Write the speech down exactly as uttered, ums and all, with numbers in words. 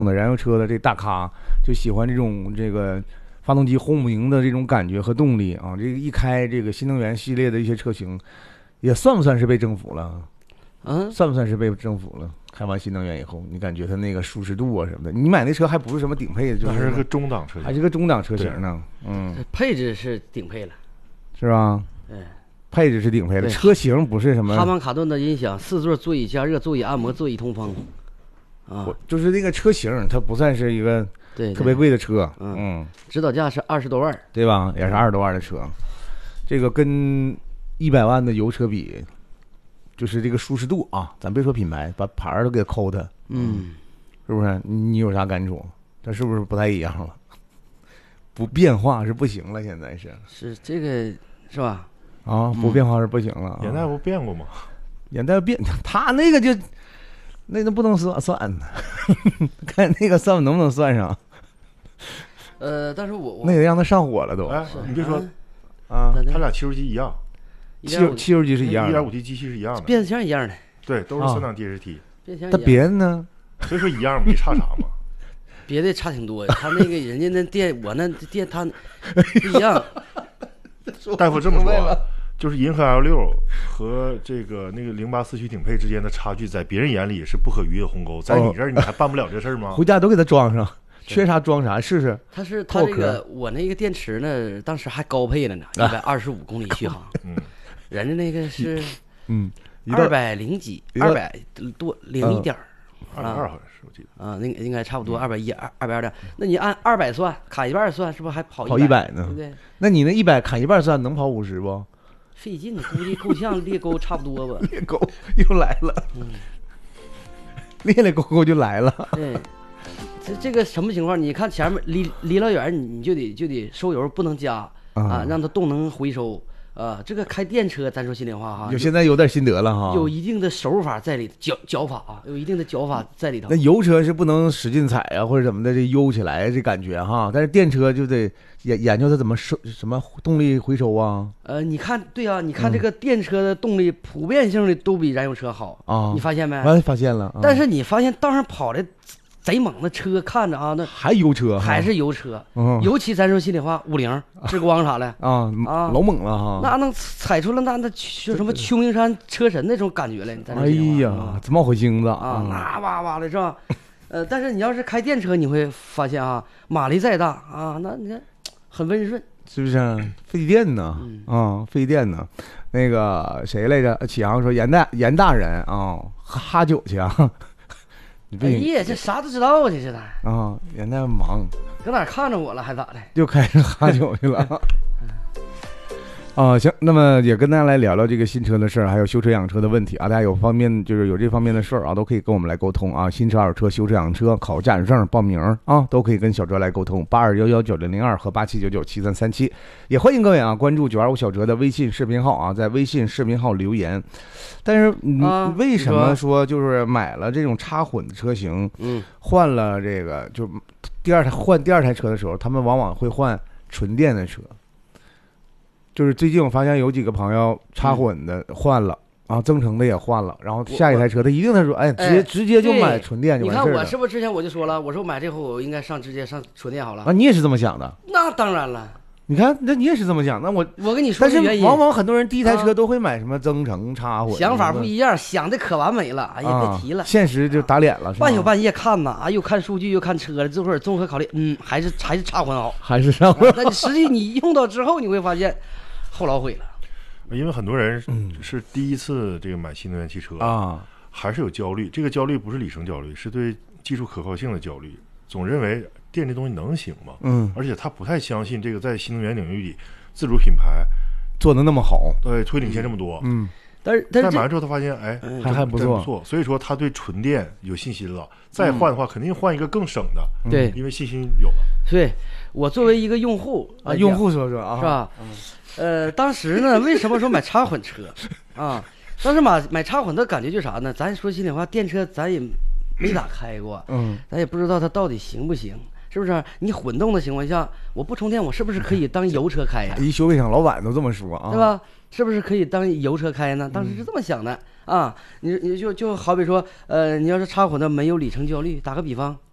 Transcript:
的燃油车的这大咖就喜欢这种这个发动机轰鸣的这种感觉和动力啊。这个一开这个新能源系列的一些车型，也算不算是被征服了？ 嗯， 算不算是被征服了？开完新能源以后，你感觉它那个舒适度啊什么的，你买那车还不是什么顶配的，就是还是个中档车型， 还是个中档车型呢。嗯， 配置是顶配了， 是吧？ 对， 配置是顶配的，车型不是什么。 哈曼卡顿的音响，四座座椅加热，座椅按摩，座椅通风。啊， 就是那个车型，它不算是一个对特别贵的车。 嗯， 嗯指导价是二十多万， 对吧？也是二十多万的车，这个跟一百万的油车比。就是这个舒适度啊，咱别说品牌，把牌儿都给抠它， 嗯， 是不是？你有啥感触？它是不是不太一样了？不变化是不行了，现在是是这个是吧？ 啊，不变化是不行了。 眼袋不变过吗？ 眼袋变，他那个就那个不能算算，看那个算能不能算上？ 呃，但是我我那个让他上火了都。 哎，你别说啊， 他俩汽油机一样。 汽油汽油机是一样的， 一点五 T 机器是一样的， 变速箱一样的， 对，都是三档 D H T。 变速箱。 但别的呢？ 所以说一样没差啥嘛。 别的差挺多呀，他那个人家那电，我那电他不一样。 大夫这么说啊，就是银河 L 六和这个那个零八四驱顶配之间的差距，在别人眼里是不可逾越鸿沟，在你这儿你还办不了这事儿吗？ 回家都给他装上。缺啥装啥，试试。 他是他这个我那个电池呢，当时还高配了呢，一百二十五公里续航。 嗯， 人家那个是嗯二百零几，二百多零一点儿， 二百二好像是我记得啊，那个应该差不多二百一二二百二点。那你按二百算，砍一半算，是不是还跑跑一百呢？ 对不对？ 那你那一百砍一半算，能跑五十不？ 费劲，估计够呛裂沟差不多吧。 裂沟又来了，嗯，裂裂沟沟就来了。 对。这这个什么情况？你看前面离离老远，你就得就得收油，不能加啊，让它动能回收啊。这个开电车，咱说心里话哈， 有现在有点心得了哈， 有一定的手法在里，脚脚法啊，有一定的脚法在里头。 那油车是不能使劲踩啊，或者怎么的，这悠起来这感觉哈。但是电车就得研研究它怎么收什么动力回收啊。 呃，你看，对啊，你看这个电车的动力普遍性的都比燃油车好啊，你发现没？ 哎，发现了。 但是你发现道上跑的贼猛的车，看着啊，那还油车， 还是油车。 嗯， 尤其咱说心里话，五菱、智光啥的啊啊，老猛了哈。 那能踩出了那那就什么秋名山车神那种感觉来。 哎呀，这冒火星子啊，那哇哇的是吧？呃，但是你要是开电车，你会发现啊，马力再大啊，那你看很温顺， 是不是？费电呢？啊，费电呢。那个谁来着？启阳说严大严大人啊，哈酒去啊。 哎呀，这啥都知道啊，这是他啊，人家忙， 搁哪看着我了，还咋的？ 又开始喝酒去了。啊，行，那么也跟大家来聊聊这个新车的事儿，还有修车养车的问题啊。大家有方面就是有这方面的事儿啊，都可以跟我们来沟通啊。新车、二手车、修车养车、考驾驶证、报名啊，都可以跟小哲来沟通。八二幺幺九零零二和八七九九七三三七，也欢迎各位啊关注九二五小哲的微信视频号啊，在微信视频号留言。但是你、 啊、 为什么说就是买了这种插混的车型， 嗯， 换了这个就第二台换第二台车的时候，他们往往会换纯电的车。就是最近我发现有几个朋友插混的换了、嗯、啊，增程的也换了，然后下一台车他一定他说，哎，直接直接就买纯电就完事儿了。 你看我是不是之前我就说了，我说买这回我应该上直接上纯电好了啊？你也是这么想的？ 那当然了。 你看，那你也是这么想？那我我跟你说， 但是往往很多人第一台车都会买什么增程插混， 想法不一样，想的可完美了。哎呀，别提了， 现实就打脸了。 半宿半夜看呐，啊，又看数据又看车了，这会儿综合考虑，嗯，还是还是插混好， 还是上。 但你实际你用到之后，你会发现后老悔了。 因为很多人是第一次这个买新能源汽车啊， 还是有焦虑。这个焦虑不是里程焦虑，是对技术可靠性的焦虑，总认为电这东西能行吗？ 嗯， 而且他不太相信这个在新能源领域里自主品牌做的那么好， 对，推领先这么多。 嗯， 但是但是买完之后他发现，哎， 嗯、还还不错， 不错，所以说他对纯电有信心了。再换的话，嗯、肯定换一个更省的， 对， 因为信心有了。 对，我作为一个用户啊，用户说说啊， 是吧？嗯呃，当时呢，为什么说买插混车啊？当时买买插混的感觉就是啥呢？咱说心里话，电车咱也没咋开过， 嗯， 咱也不知道它到底行不行，是不是？你混动的情况下，我不充电，我是不是可以当油车开呀？ 一修配厂老板都这么说啊， 对吧？是不是可以当油车开呢？当时是这么想的啊。你你就就好比说，呃，你要是插混的没有里程焦虑，打个比方，